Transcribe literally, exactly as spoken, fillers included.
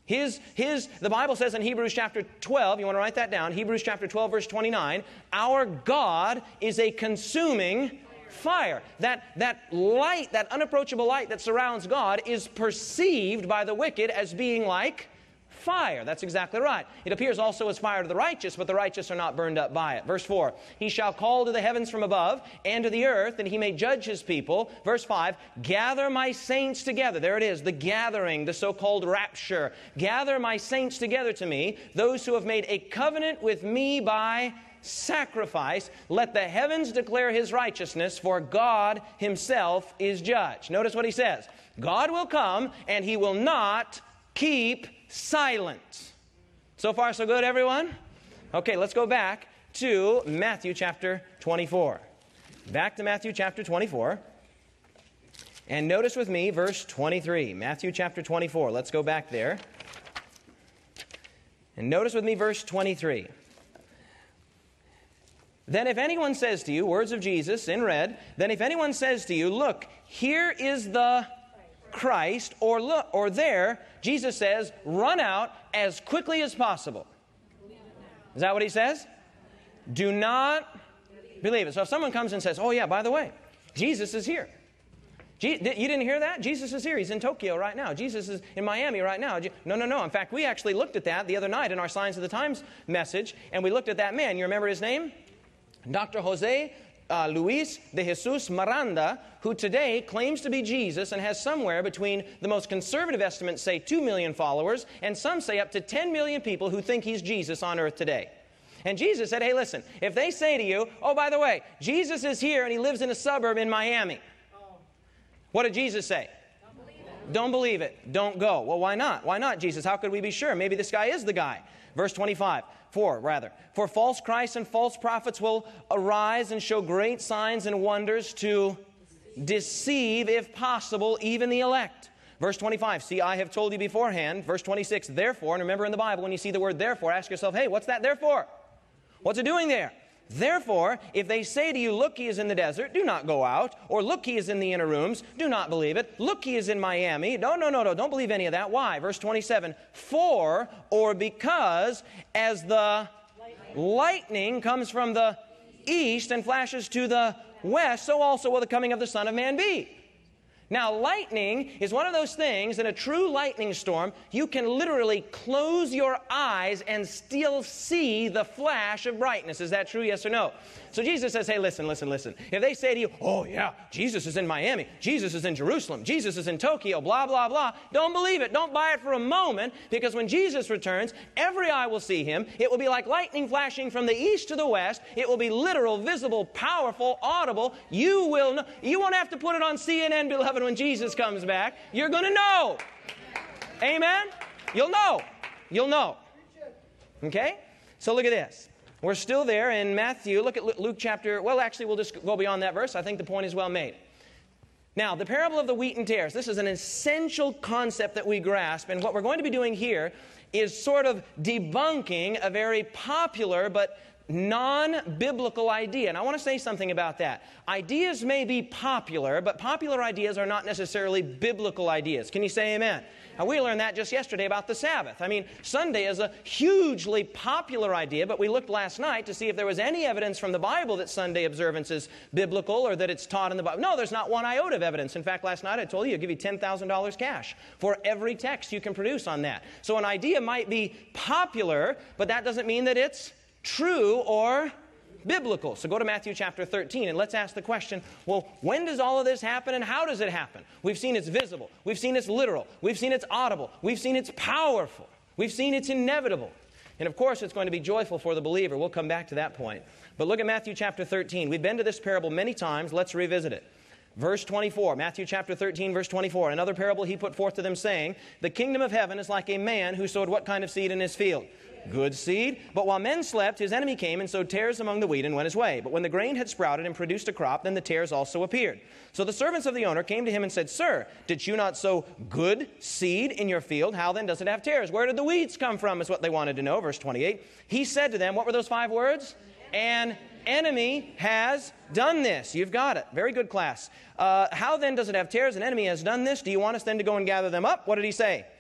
His, his, the Bible says in Hebrews chapter twelve, you want to write that down, Hebrews chapter twelve, verse twenty-nine, our God is a consuming fire. That, that light, that unapproachable light that surrounds God is perceived by the wicked as being like fire. That's exactly right. It appears also as fire to the righteous, but the righteous are not burned up by it. Verse four, he shall call to the heavens from above and to the earth, that he may judge his people. Verse five, gather my saints together. There it is, the gathering, the so-called rapture. Gather my saints together to me, those who have made a covenant with me by sacrifice. Let the heavens declare his righteousness, for God himself is judge. Notice what he says. God will come and he will not keep silent. So far, so good, everyone? Okay, let's go back to Matthew chapter twenty-four. Back to Matthew chapter twenty-four. And notice with me verse twenty-three. Matthew chapter twenty-four. Let's go back there. And notice with me verse twenty-three. Then if anyone says to you, words of Jesus in red, then if anyone says to you, look, here is the Christ, or look, or there, Jesus says, run out as quickly as possible. Is that what he says? Do not believe it. So if someone comes and says, oh yeah, by the way, Jesus is here. Je- you didn't hear that? Jesus is here. He's in Tokyo right now. Jesus is in Miami right now. No, no, no. In fact, we actually looked at that the other night in our Signs of the Times message, and we looked at that man. You remember his name? Doctor Jose uh, Luis de Jesus Miranda, who today claims to be Jesus and has somewhere between the most conservative estimates say two million followers, and some say up to ten million people who think he's Jesus on earth today. And Jesus said, hey, listen, if they say to you, oh, by the way, Jesus is here and he lives in a suburb in Miami. What did Jesus say? Don't believe it. Don't believe it. Don't go. Well, why not? Why not, Jesus? How could we be sure? Maybe this guy is the guy. Verse twenty-five, four rather. For false Christs and false prophets will arise and show great signs and wonders to deceive, if possible, even the elect. Verse twenty-five, see, I have told you beforehand. Verse twenty-six, therefore, and remember in the Bible, when you see the word therefore, ask yourself, hey, what's that therefore? What's it doing there? Therefore, if they say to you, look, he is in the desert, do not go out. Or look, he is in the inner rooms, do not believe it. Look, he is in Miami. No, no, no, no, don't believe any of that. Why? Verse twenty-seven, for or because as the lightning comes from the east and flashes to the west, so also will the coming of the Son of Man be. Now, lightning is one of those things, in a true lightning storm, you can literally close your eyes and still see the flash of brightness. Is that true, yes or no? So Jesus says, hey, listen, listen, listen. If they say to you, oh, yeah, Jesus is in Miami, Jesus is in Jerusalem, Jesus is in Tokyo, blah, blah, blah, don't believe it. Don't buy it for a moment, because when Jesus returns, every eye will see him. It will be like lightning flashing from the east to the west. It will be literal, visible, powerful, audible. You will know. You won't have to put it on C N N, beloved. When Jesus comes back, you're going to know. Amen? You'll know. You'll know. Okay? So look at this. We're still there in Matthew. Look at Luke chapter, well, actually, we'll just go beyond that verse. I think the point is well made. Now, the parable of the wheat and tares. This is an essential concept that we grasp. And what we're going to be doing here is sort of debunking a very popular but non-biblical idea. And I want to say something about that. Ideas may be popular, but popular ideas are not necessarily biblical ideas. Can you say amen? Now, we learned that just yesterday about the Sabbath. I mean, Sunday is a hugely popular idea, but we looked last night to see if there was any evidence from the Bible that Sunday observance is biblical or that it's taught in the Bible. No, there's not one iota of evidence. In fact, last night I told you I'll give you ten thousand dollars cash for every text you can produce on that. So an idea might be popular, but that doesn't mean that it's true or biblical. So go to Matthew chapter thirteen and let's ask the question, well, when does all of this happen and how does it happen? We've seen it's visible. We've seen it's literal. We've seen it's audible. We've seen it's powerful. We've seen it's inevitable. And of course, it's going to be joyful for the believer. We'll come back to that point. But look at Matthew chapter thirteen. We've been to this parable many times. Let's revisit it. Verse twenty-four, Matthew chapter thirteen, verse twenty-four. Another parable he put forth to them, saying, the kingdom of heaven is like a man who sowed what kind of seed in his field? Good seed. But while men slept, his enemy came and sowed tares among the wheat and went his way. But when the grain had sprouted and produced a crop, then the tares also appeared. So the servants of the owner came to him and said, Sir, did you not sow good seed in your field? How then does it have tares? Where did the weeds come from, is what they wanted to know. Verse twenty-eight. He said to them, what were those five words? An enemy has done this. You've got it. Very good, class. Uh, how then does it have tares? An enemy has done this. Do you want us then to go and gather them up? What did he say?